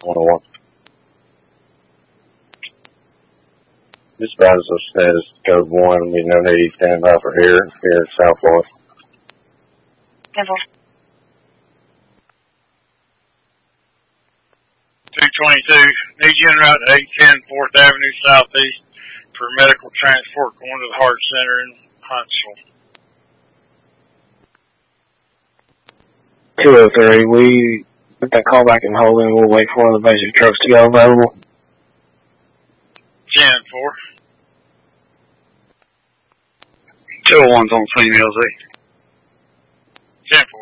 101. Dispatch says code 1, we no need stand by for here in South Florida. 10-4. 222, need you en route to 810 4th Avenue Southeast for medical transport going to the Heart Center in Huntsville. 203, we put that call back and hold and we'll wait for one of the basic trucks to go available. 10-4. 201's on scene, LZ. 10-4.